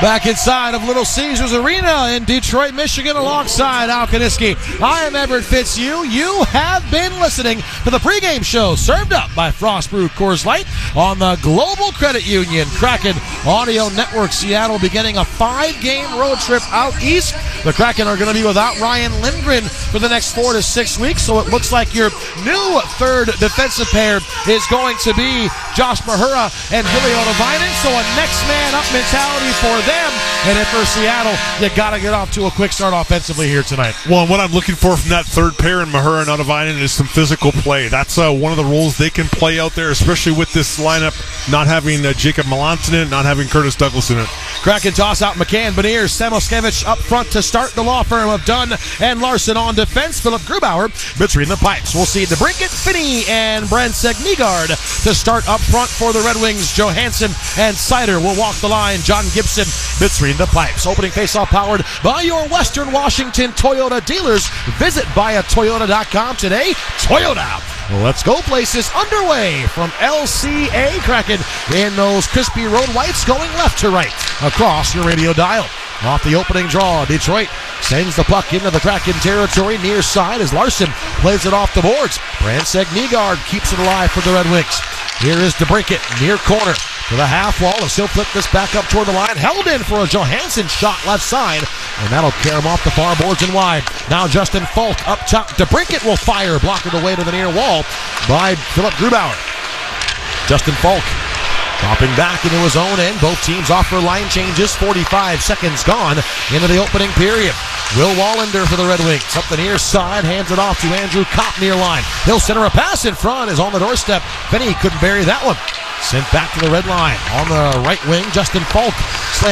Back inside of Little Caesars Arena in Detroit, Michigan, alongside Al Kaniski. I am Everett Fitzhugh. You have been listening to the pregame show served up by Frost Brew Coors Light on the Global Credit Union Kraken Audio Network. Seattle beginning a 5-game road trip out east. The Kraken are going to be without Ryan Lindgren for the next 4 to 6 weeks, so it looks like your new third defensive pair is going to be Josh Mahura and Ville Ottavainen, so a next man up mentality for them. And if for Seattle, you got to get off to a quick start offensively here tonight. Well, and what I'm looking for from that third pair in Mahura and Ottavainen is some physical play. That's one of the roles they can play out there, especially with this lineup not having Jacob Melanson in it, not having Curtis Douglas in it. Kraken toss out McCann, Beniers, Samoskevich up front to start. The law firm of Dunn and Larson on defense. Philip Grubauer between the pipes. We'll see DeBrincat, Finney, and Brent Segnigaard to start up front for the Red Wings. Johansson and Sider will walk the line. John Gibson between the pipes. Opening faceoff powered by your Western Washington Toyota dealers. Visit buyatoyota.com today. Toyota. Let's go places underway from LCA. Kraken in those crispy road whites going left to right across your radio dial. Off the opening draw, Detroit sends the puck into the Kraken territory near side as Larson plays it off the boards. Brent Segnigaard keeps it alive for the Red Wings. Here is DeBrincat near corner to the half wall as he'll flip this back up toward the line. Held in for a Johansson shot left side, and that'll carry him off the far boards and wide. Now Justin Falk up top. DeBrincat will fire, blocked away to the near wall by Philip Grubauer. Justin Falk dropping back into his own end. Both teams offer line changes. 45 seconds gone into the opening period. Will Wallander for the Red Wings. Up the near side, hands it off to Andrew Kopp near line. He'll center a pass in front, is on the doorstep. Finney couldn't bury that one. Sent back to the red line. On the right wing, Justin Falk